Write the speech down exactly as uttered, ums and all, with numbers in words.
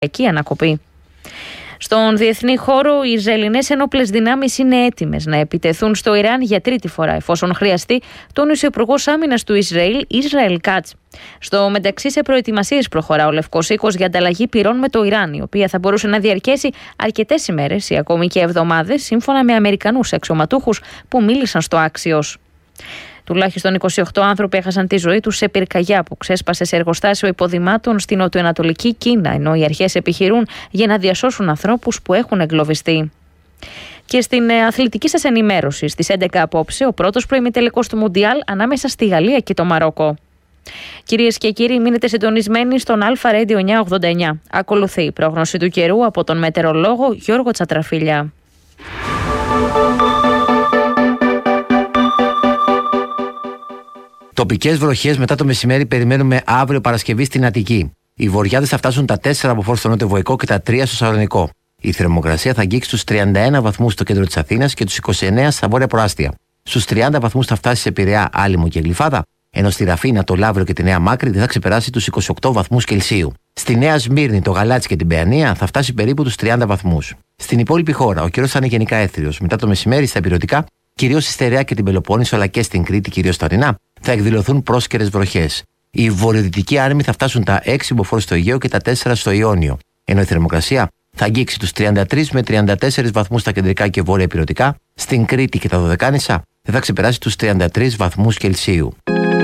εκεί ανακοπή. Στον διεθνή χώρο, οι Ισραηλινές ενόπλες δυνάμεις είναι έτοιμες να επιτεθούν στο Ιράν για τρίτη φορά, εφόσον χρειαστεί, τόνισε ο Υπουργός Άμυνας του Ισραήλ, Ισραήλ Κάτς. Στο μεταξύ, σε προετοιμασίες προχωρά ο Λευκός Οίκος για ανταλλαγή πυρών με το Ιράν, η οποία θα μπορούσε να διαρκέσει αρκετές ημέρες ή ακόμη και εβδομάδες, σύμφωνα με Αμερικανούς αξιωματούχους που μίλησαν στο Άξιος. Τουλάχιστον είκοσι οκτώ άνθρωποι έχασαν τη ζωή τους σε πυρκαγιά που ξέσπασε σε εργοστάσιο υποδημάτων στην νοτιοανατολική Κίνα, ενώ οι αρχές επιχειρούν για να διασώσουν ανθρώπους που έχουν εγκλωβιστεί. Και στην αθλητική σας ενημέρωση, στις έντεκα απόψε, ο πρώτος προημιτελικός του Μουντιάλ ανάμεσα στη Γαλλία και το Μαρόκο. Κυρίες και κύριοι, μείνετε συντονισμένοι στον Αλφα Radio εννιακόσια ογδόντα εννιά. Ακολουθεί η πρόγνωση του καιρού από τον μετεωρολόγο Γιώργο Τσατραφίλια. Τοπικές βροχές μετά το μεσημέρι περιμένουμε αύριο Παρασκευή στην Αττική. Οι βοριάδες θα φτάσουν τα τέσσερα από φόρ στο Νότιο Βοϊκό και τα τρία στο Σαλονικό. Η θερμοκρασία θα αγγίξει στους τριάντα ένα βαθμούς στο κέντρο της Αθήνας και τους είκοσι εννέα στα βόρεια προάστια. Στους τριάντα βαθμούς θα φτάσει σε Πειραιά, Άλυμο και Γλυφάδα, ενώ στη Ραφίνα, το Λαύριο και τη Νέα Μάκρη δεν θα ξεπεράσει τους είκοσι οκτώ βαθμούς Κελσίου. Στη Νέα Σμύρνη, το Γαλάτσι και την Παιανία θα φτάσει περίπου τους τριάντα βαθμούς. Στην υπόλοιπη χώρα, ο καιρός θα είναι γενικά έθριος. Μετά το μεσημέρι, στα ηπειρωτικά, κυρίως στη Στερεά και την Πελοπόννησο, αλλά και στην Κρήτη, κυρίως στα ορεινά, θα εκδηλωθούν πρόσκαιρες βροχές. Οι βορειοδυτικοί άνεμοι θα φτάσουν τα έξι μποφόρ στο Αιγαίο και τα τέσσερα στο Ιόνιο, ενώ η θερμοκρασία θα αγγίξει τους τριάντα τρεις με τριάντα τέσσερις βαθμούς στα κεντρικά και βόρεια ηπειρωτικά, στην Κρήτη και τα Δωδεκάνησα δεν θα ξεπεράσει τους τριάντα τρεις βαθμούς Κελσίου.